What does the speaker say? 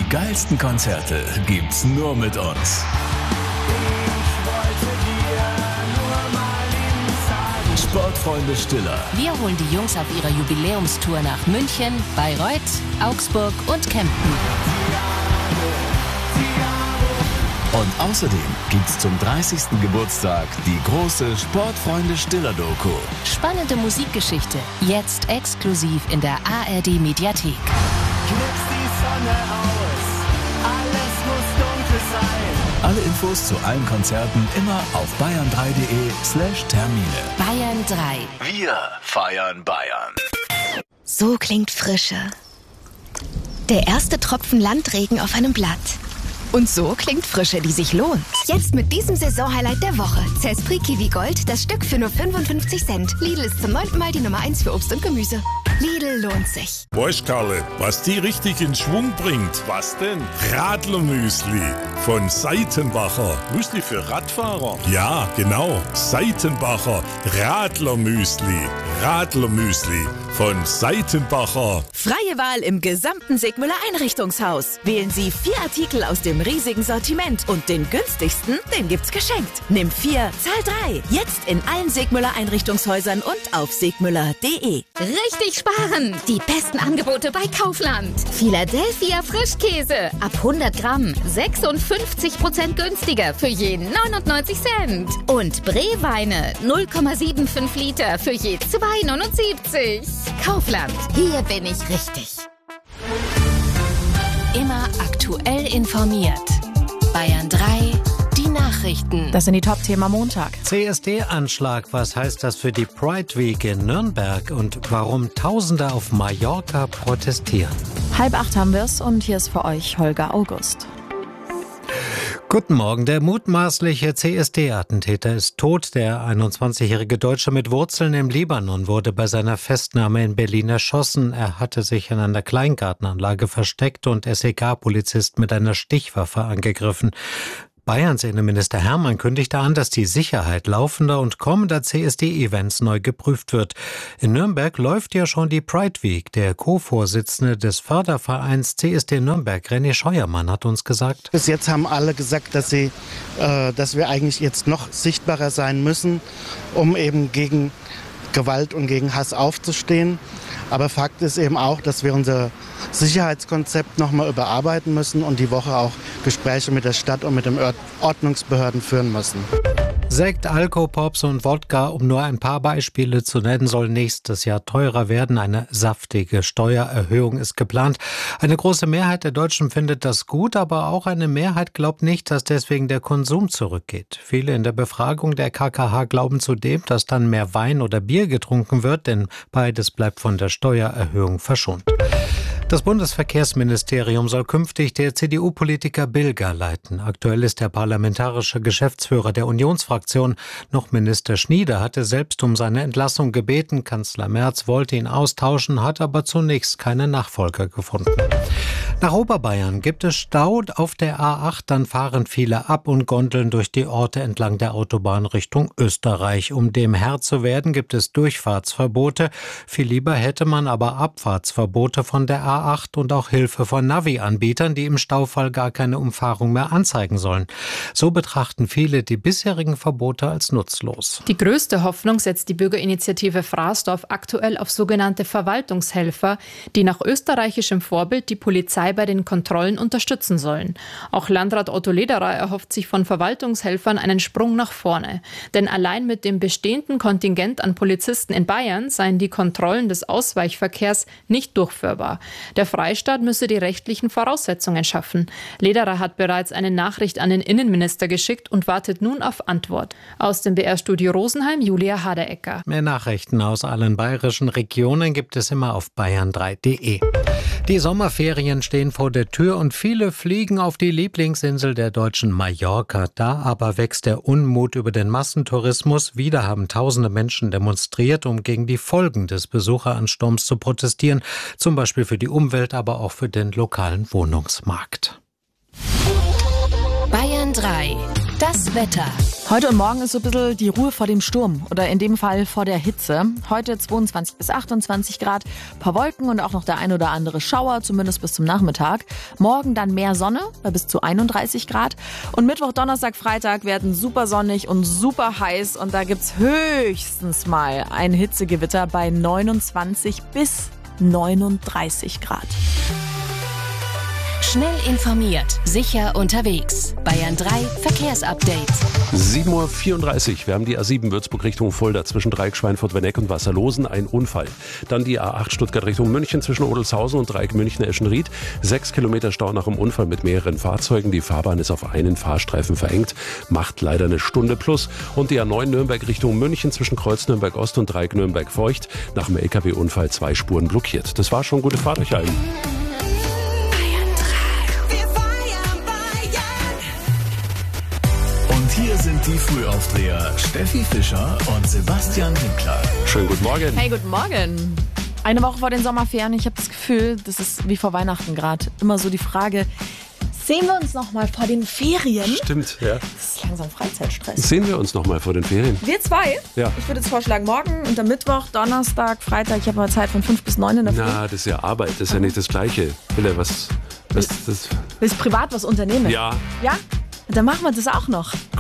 Die geilsten Konzerte gibt's nur mit uns. Sportfreunde Stiller. Wir holen die Jungs auf ihrer Jubiläumstour nach München, Bayreuth, Augsburg und Kempten. Und außerdem gibt's zum 30. Geburtstag die große Sportfreunde Stiller Doku. Spannende Musikgeschichte, jetzt exklusiv in der ARD-Mediathek. Knipst die Sonne aus, alles muss dunkel sein. Alle Infos zu allen Konzerten immer auf bayern3.de/Termine. Bayern 3. Wir feiern Bayern. So klingt Frische. Der erste Tropfen Landregen auf einem Blatt. Und so klingt Frische, die sich lohnt. Jetzt mit diesem Saisonhighlight der Woche. Zespri Kiwi Gold, das Stück für nur 55 Cent. Lidl ist zum 9. Mal die Nummer 1 für Obst und Gemüse. Lidl lohnt sich. Weißt, Karle, was die richtig in Schwung bringt? Was denn? Radlermüsli von Seitenbacher. Müsli für Radfahrer? Ja, genau. Seitenbacher Radlermüsli. Radlermüsli von Seitenbacher. Freie Wahl im gesamten Sigmüller Einrichtungshaus. Wählen Sie 4 Artikel aus dem riesigen Sortiment und den günstigsten, den gibt's geschenkt. Nimm 4, zahl 3. Jetzt in allen Sigmüller Einrichtungshäusern und auf sigmüller.de. Richtig sparen! Die besten Angebote bei Kaufland. Philadelphia Frischkäse ab 100 Gramm 56% günstiger für je 99 Cent. Und Bree-Weine 0,75 Liter für je 2,79. Kaufland, hier bin ich richtig. Immer aktuell informiert. Bayern 3, die Nachrichten. Das sind die Top-Themen am Montag. CSD-Anschlag, was heißt das für die Pride Week in Nürnberg und warum Tausende auf Mallorca protestieren? 7:30 haben wir es und hier ist für euch Holger August. Guten Morgen. Der mutmaßliche CSD-Attentäter ist tot. Der 21-jährige Deutsche mit Wurzeln im Libanon wurde bei seiner Festnahme in Berlin erschossen. Er hatte sich in einer Kleingartenanlage versteckt und SEK-Polizist mit einer Stichwaffe angegriffen. Bayerns Innenminister Hermann kündigte an, dass die Sicherheit laufender und kommender CSD-Events neu geprüft wird. In Nürnberg läuft ja schon die Pride Week. Der Co-Vorsitzende des Fördervereins CSD Nürnberg, René Scheuermann, hat uns gesagt: Bis jetzt haben alle gesagt, dass wir eigentlich jetzt noch sichtbarer sein müssen, um eben gegen Gewalt und gegen Hass aufzustehen. Aber Fakt ist eben auch, dass wir unser Sicherheitskonzept nochmal überarbeiten müssen und die Woche auch Gespräche mit der Stadt und mit den Ordnungsbehörden führen müssen. Sekt, Alkopops und Wodka, um nur ein paar Beispiele zu nennen, soll nächstes Jahr teurer werden. Eine saftige Steuererhöhung ist geplant. Eine große Mehrheit der Deutschen findet das gut, aber auch eine Mehrheit glaubt nicht, dass deswegen der Konsum zurückgeht. Viele in der Befragung der KKH glauben zudem, dass dann mehr Wein oder Bier getrunken wird, denn beides bleibt von der Steuererhöhung verschont. Das Bundesverkehrsministerium soll künftig der CDU-Politiker Bilger leiten. Aktuell ist der parlamentarische Geschäftsführer der Unionsfraktion. Noch Minister Schnieder hatte selbst um seine Entlassung gebeten. Kanzler Merz wollte ihn austauschen, hat aber zunächst keine Nachfolger gefunden. Nach Oberbayern gibt es Stau auf der A8, dann fahren viele ab und gondeln durch die Orte entlang der Autobahn Richtung Österreich. Um dem Herr zu werden, gibt es Durchfahrtsverbote. Viel lieber hätte man aber Abfahrtsverbote von der A8 und auch Hilfe von Navi-Anbietern, die im Staufall gar keine Umfahrung mehr anzeigen sollen. So betrachten viele die bisherigen Verbote als nutzlos. Die größte Hoffnung setzt die Bürgerinitiative Fraßdorf aktuell auf sogenannte Verwaltungshelfer, die nach österreichischem Vorbild die Polizei bei den Kontrollen unterstützen sollen. Auch Landrat Otto Lederer erhofft sich von Verwaltungshelfern einen Sprung nach vorne. Denn allein mit dem bestehenden Kontingent an Polizisten in Bayern seien die Kontrollen des Ausweichverkehrs nicht durchführbar. Der Freistaat müsse die rechtlichen Voraussetzungen schaffen. Lederer hat bereits eine Nachricht an den Innenminister geschickt und wartet nun auf Antwort. Aus dem BR-Studio Rosenheim, Julia Haderecker. Mehr Nachrichten aus allen bayerischen Regionen gibt es immer auf bayern3.de. Die Sommerferien stehen vor der Tür und viele fliegen auf die Lieblingsinsel der Deutschen, Mallorca. Da aber wächst der Unmut über den Massentourismus. Wieder haben tausende Menschen demonstriert, um gegen die Folgen des Besucheransturms zu protestieren. Zum Beispiel für die Umwelt, aber auch für den lokalen Wohnungsmarkt. Bayern 3. Das Wetter. Heute und morgen ist so ein bisschen die Ruhe vor dem Sturm oder in dem Fall vor der Hitze. Heute 22 bis 28 Grad, paar Wolken und auch noch der ein oder andere Schauer, zumindest bis zum Nachmittag. Morgen dann mehr Sonne bei bis zu 31 Grad. Und Mittwoch, Donnerstag, Freitag werden super sonnig und super heiß. Und da gibt's höchstens mal ein Hitzegewitter bei 29 bis 39 Grad. Schnell informiert, sicher unterwegs. Bayern 3 Verkehrsupdate. 7:34 Uhr. Wir haben die A7 Würzburg Richtung Fulda zwischen Dreieck Schweinfurt-Werneck und Wasserlosen. Ein Unfall. Dann die A8 Stuttgart Richtung München zwischen Odelshausen und Dreieck München-Eschenried. 6 Kilometer Stau nach dem Unfall mit mehreren Fahrzeugen. Die Fahrbahn ist auf einen Fahrstreifen verengt. Macht leider eine Stunde plus. Und die A9 Nürnberg Richtung München zwischen Kreuz Nürnberg Ost und Dreieck Nürnberg Feucht. Nach dem LKW-Unfall 2 Spuren blockiert. Das war schon. Gute Fahrt euch allen. Hier sind die Frühaufdreher Steffi Fischer und Sebastian Winkler. Schönen guten Morgen. Hey, guten Morgen. Eine Woche vor den Sommerferien. Ich habe das Gefühl, das ist wie vor Weihnachten gerade. Immer so die Frage, sehen wir uns noch mal vor den Ferien? Stimmt, ja. Das ist langsam Freizeitstress. Sehen wir uns noch mal vor den Ferien? Wir zwei? Ja. Ich würde jetzt vorschlagen, morgen und dann Mittwoch, Donnerstag, Freitag. Ich habe mal Zeit von 5 bis 9 in der Früh. Na, das ist ja Arbeit. Das ist ja nicht das Gleiche. Willst privat was unternehmen? Ja. Ja? Dann machen wir das auch noch.